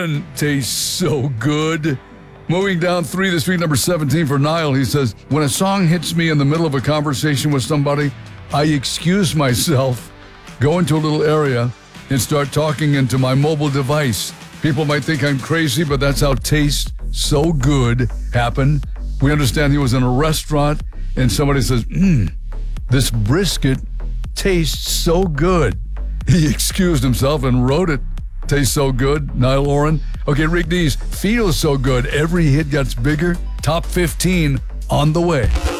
Oren tastes so good. Moving down 3 to street number 17 for Niall. He says, when a song hits me in the middle of a conversation with somebody, I excuse myself, go into a little area, and start talking into my mobile device. People might think I'm crazy, but that's how Taste So Good happened. We understand he was in a restaurant, and somebody says, this brisket tastes so good. He excused himself and wrote it. Tastes so good, Niall Oren. Okay, Rick Dees, feels so good. Every hit gets bigger. Top 15 on the way.